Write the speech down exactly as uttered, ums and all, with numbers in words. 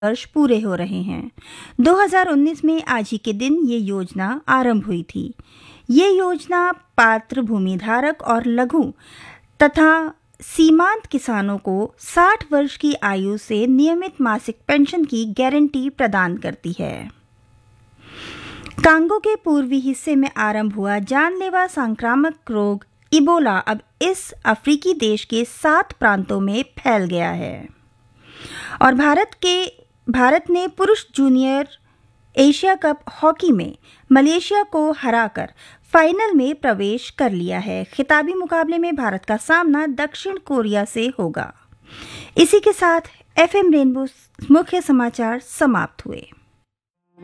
वर्ष पूरे हो रहे हैं। दो हज़ार उन्नीस में आज ही के दिन ये योजना आरंभ हुई थी। ये योजना पात्र भूमिधारक और लघु तथा सीमांत किसानों को साठ वर्ष की आयु से नियमित मासिक पेंशन की गारंटी प्रदान करती है। कांगो के पूर्वी हिस्से में आरंभ हुआ जानलेवा संक्रामक रोग इबोला अब इस अफ्रीकी देश के सात प्रांतों में फैल गया है और भारत के भारत ने पुरुष जूनियर एशिया कप हॉकी में मलेशिया को हराकर फाइनल में प्रवेश कर लिया है। खिताबी मुकाबले में भारत का सामना दक्षिण कोरिया से होगा। इसी के साथ एफएम रेनबो मुख्य समाचार समाप्त हुए।